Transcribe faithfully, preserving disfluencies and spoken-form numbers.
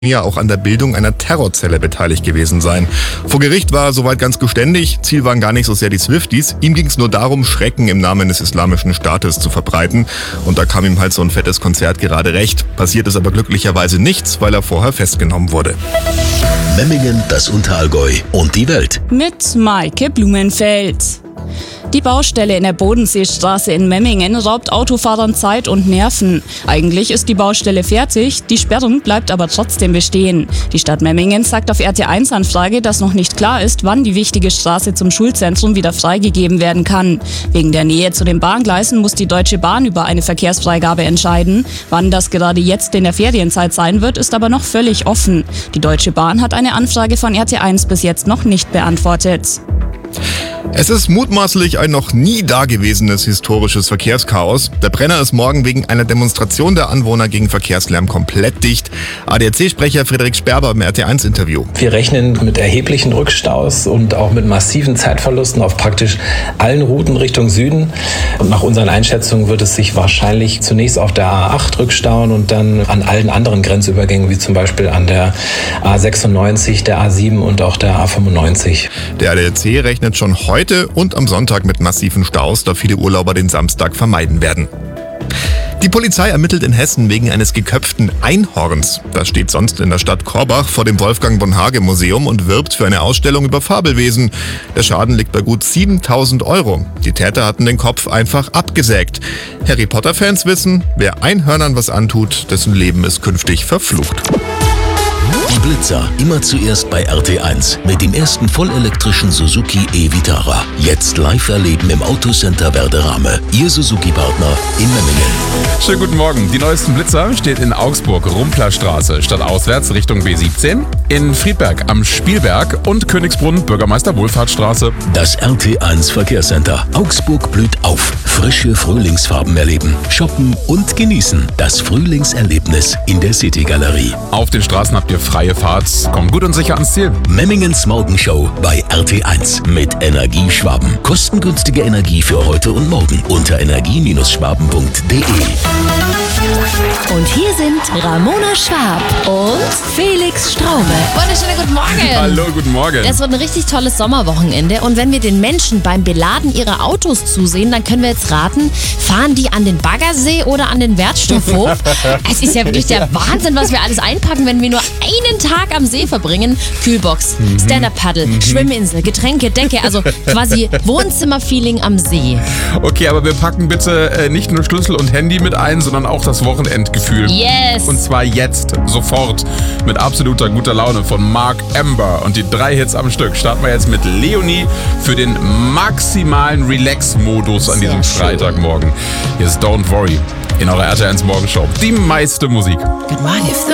ja auch an der Bildung einer Terrorzelle beteiligt gewesen sein. Vor Gericht war er soweit ganz geständig. Ziel waren gar nicht so sehr die Swifties. Ihm ging es nur darum, Schrecken im Namen des Islamischen Staates zu verbreiten. Und da kam ihm halt so ein fettes Konzert gerade recht. Passiert ist aber glücklicherweise nichts, weil er vorher festgenommen wurde. Memmingen, das Unterallgäu und die Welt. Mit Maike Blumenfeld. Die Baustelle in der Bodenseestraße in Memmingen raubt Autofahrern Zeit und Nerven. Eigentlich ist die Baustelle fertig, die Sperrung bleibt aber trotzdem bestehen. Die Stadt Memmingen sagt auf R T eins Anfrage, dass noch nicht klar ist, wann die wichtige Straße zum Schulzentrum wieder freigegeben werden kann. Wegen der Nähe zu den Bahngleisen muss die Deutsche Bahn über eine Verkehrsfreigabe entscheiden. Wann das gerade jetzt in der Ferienzeit sein wird, ist aber noch völlig offen. Die Deutsche Bahn hat eine Anfrage von R T eins bis jetzt noch nicht beantwortet. Es ist mutmaßlich ein noch nie dagewesenes historisches Verkehrschaos. Der Brenner ist morgen wegen einer Demonstration der Anwohner gegen Verkehrslärm komplett dicht. A D A C-Sprecher Frederik Sperber im R T eins Interview. Wir rechnen mit erheblichen Rückstaus und auch mit massiven Zeitverlusten auf praktisch allen Routen Richtung Süden. Und nach unseren Einschätzungen wird es sich wahrscheinlich zunächst auf der A acht rückstauen und dann an allen anderen Grenzübergängen, wie zum Beispiel an der A sechsundneunzig, der A sieben und auch der A fünfundneunzig. Der A D A C rechnet schon heute und am Sonntag mit massiven Staus, da viele Urlauber den Samstag vermeiden werden. Die Polizei ermittelt in Hessen wegen eines geköpften Einhorns. Das steht sonst in der Stadt Korbach vor dem Wolfgang-Bonhage-Museum und wirbt für eine Ausstellung über Fabelwesen. Der Schaden liegt bei gut siebentausend Euro. Die Täter hatten den Kopf einfach abgesägt. Harry Potter-Fans wissen, wer Einhörnern was antut, dessen Leben ist künftig verflucht. Die Blitzer, immer zuerst bei R T eins mit dem ersten vollelektrischen Suzuki e-Vitara. Jetzt live erleben im Autocenter Werderame. Ihr Suzuki-Partner in Memmingen. Schönen guten Morgen. Die neuesten Blitzer steht in Augsburg, Rumplerstraße, stadtauswärts Richtung B siebzehn, in Friedberg am Spielberg und Königsbrunn, Bürgermeister Wohlfahrtsstraße. Das R T eins Verkehrscenter. Augsburg blüht auf. Frische Frühlingsfarben erleben, shoppen und genießen. Das Frühlingserlebnis in der City-Galerie. Auf den Straßen habt ihr freie Fahrt. Kommt gut und sicher ans Ziel. Memmingens Morgenshow bei R T eins mit Energieschwaben. Kostengünstige Energie für heute und morgen unter energie Schwaben punkt de. Und hier sind Ramona Schwab und Felix Straume. Wunderschönen guten Morgen. Hallo, guten Morgen. Das wird ein richtig tolles Sommerwochenende. Und wenn wir den Menschen beim Beladen ihrer Autos zusehen, dann können wir jetzt raten, fahren die an den Baggersee oder an den Wertstoffhof? Es ist ja wirklich der Wahnsinn, was wir alles einpacken, wenn wir nur einen Tag am See verbringen. Kühlbox, mhm. Stand-Up-Paddle, mhm. Schwimminsel, Getränke, Decke, also quasi Wohnzimmerfeeling am See. Okay, aber wir packen bitte äh, nicht nur Schlüssel und Handy mit ein, sondern auch das Wochenendgefühl. Yes! Und zwar jetzt, sofort, mit absoluter guter Laune von Mark Amber. Und die drei Hits am Stück starten wir jetzt mit Leonie für den maximalen Relax-Modus an diesem Freitagmorgen. Hier ist Don't Worry in eurer R T eins Morgenshow. Die meiste Musik. Good morning.